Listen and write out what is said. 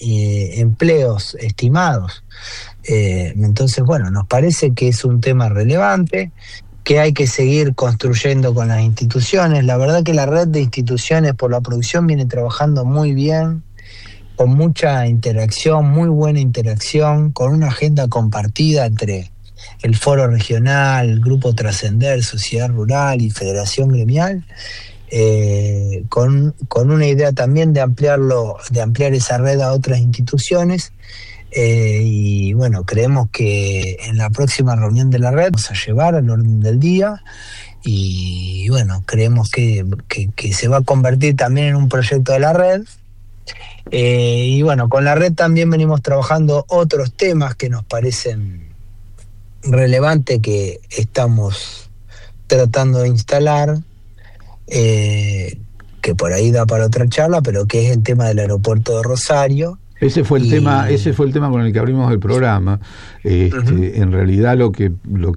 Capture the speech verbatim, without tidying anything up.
eh, empleos estimados. Eh, entonces, bueno, nos parece que es un tema relevante, que hay que seguir construyendo con las instituciones. La verdad que la red de instituciones por la producción viene trabajando muy bien, con mucha interacción, muy buena interacción, con una agenda compartida entre el Foro Regional, el Grupo Trascender, Sociedad Rural y Federación Gremial, eh, con, con una idea también de ampliarlo, de ampliar esa red a otras instituciones. Eh, y bueno, creemos que en la próxima reunión de la red vamos a llevar al orden del día, y bueno, creemos que, que, que se va a convertir también en un proyecto de la red. Eh, y bueno, con la red también venimos trabajando otros temas que nos parecen relevantes, que estamos tratando de instalar, eh, que por ahí da para otra charla, pero que es el tema del aeropuerto de Rosario. Ese fue el y... tema, ese fue el tema con el que abrimos el programa. Este, uh-huh. En realidad lo que lo,